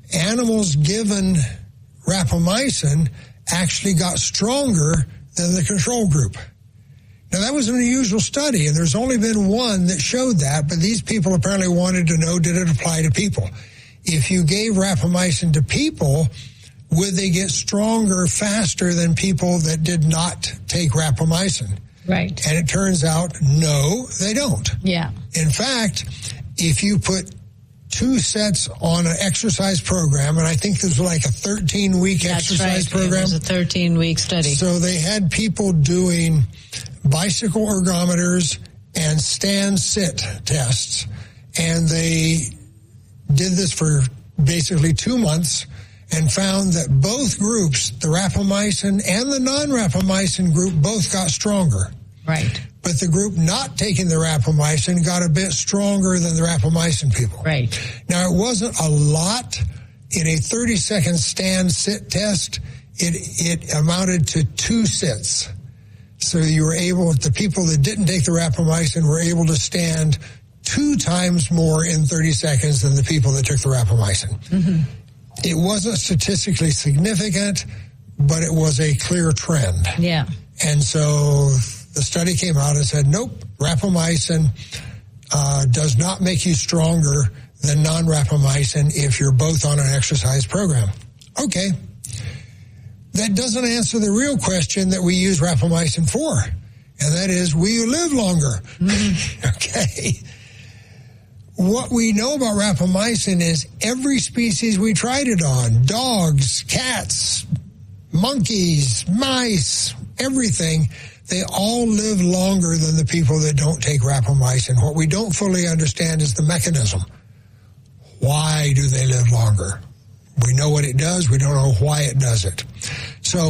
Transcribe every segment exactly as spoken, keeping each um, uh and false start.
animals given rapamycin actually got stronger than the control group. Now, that was an unusual study, and there's only been one that showed that, but these people apparently wanted to know, did it apply to people? If you gave rapamycin to people, would they get stronger faster than people that did not take rapamycin? Right. And it turns out, no, they don't. Yeah. In fact, if you put two sets on an exercise program, and I think this was like a thirteen-week exercise right. program. It was a thirteen-week study. So they had people doing bicycle ergometers and stand-sit tests, and they did this for basically two months and found that both groups, the rapamycin and the non-rapamycin group, both got stronger. Right. But the group not taking the rapamycin got a bit stronger than the rapamycin people. Right. Now, it wasn't a lot. In a thirty-second stand-sit test, it it amounted to two sits. So you were able, the people that didn't take the rapamycin were able to stand two times more in thirty seconds than the people that took the rapamycin. Mm-hmm. It wasn't statistically significant, but it was a clear trend. Yeah. And so the study came out and said, nope, rapamycin uh, does not make you stronger than non-rapamycin if you're both on an exercise program. Okay. That doesn't answer the real question that we use rapamycin for, and that is, will you live longer? Mm-hmm. Okay. What we know about rapamycin is every species we tried it on, dogs, cats, monkeys, mice, everything, they all live longer than the people that don't take rapamycin. What we don't fully understand is the mechanism. Why do they live longer? We know what it does. We don't know why it does it. So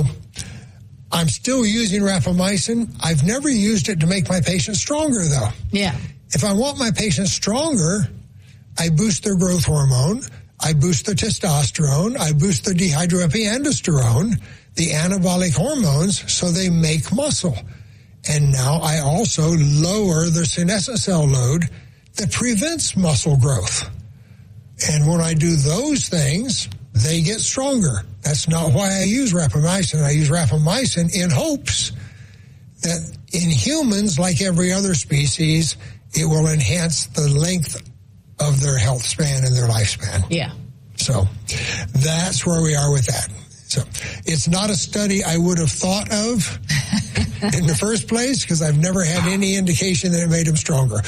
I'm still using rapamycin. I've never used it to make my patients stronger, though. Yeah. If I want my patients stronger, I boost their growth hormone, I boost their testosterone, I boost their dehydroepiandrosterone, the anabolic hormones, so they make muscle. And now I also lower their senescent cell load that prevents muscle growth. And when I do those things, they get stronger. That's not why I use rapamycin. I use rapamycin in hopes that in humans, like every other species, it will enhance the length of their health span and their lifespan. Yeah. So that's where we are with that. So it's not a study I would have thought of in the first place because I've never had any indication that it made them stronger.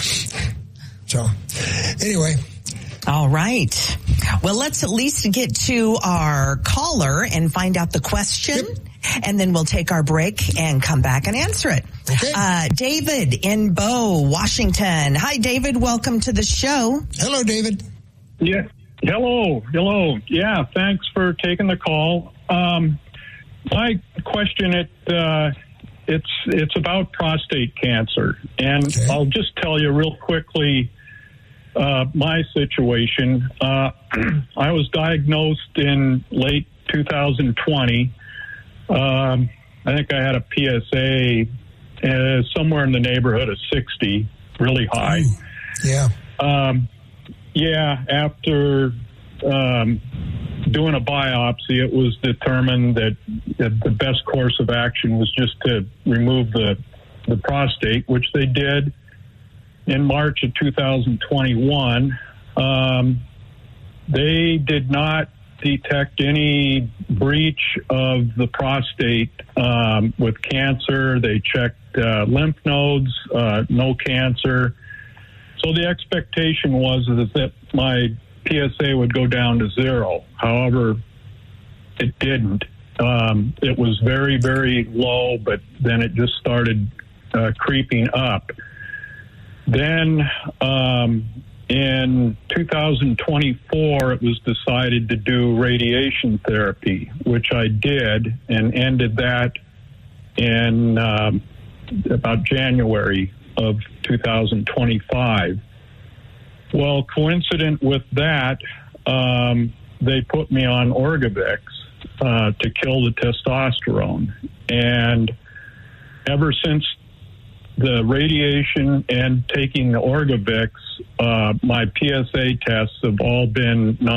So anyway. All right. Well, let's at least get to our caller and find out the question. Yep. And then we'll take our break and come back and answer it. Okay. Uh, David in Bow, Washington. Hi, David. Welcome to the show. Hello, David. Yeah. Hello. Hello. Yeah. Thanks for taking the call. Um, my question, it, uh, it's, it's about prostate cancer. And okay. I'll just tell you real quickly, uh, my situation. Uh, I was diagnosed in late two thousand twenty. Um, I think I had a P S A uh, somewhere in the neighborhood of sixty, really high. Ooh, yeah. Um, yeah, after um, doing a biopsy, it was determined that, that the best course of action was just to remove the, the prostate, which they did in March of two thousand twenty-one. Um, they did not detect any breach of the prostate um, with cancer. They checked uh, lymph nodes, uh, no cancer. So the expectation was is that my P S A would go down to zero. However, it didn't. Um, it was very, very low, but then it just started uh, creeping up. Then um, in two thousand twenty-four, it was decided to do radiation therapy, which I did and ended that in um, about January of two thousand twenty-five. Well, coincident with that, um, they put me on Orgovyx uh, to kill the testosterone. And ever since the radiation and taking the Orgovyx, uh, my P S A tests have all been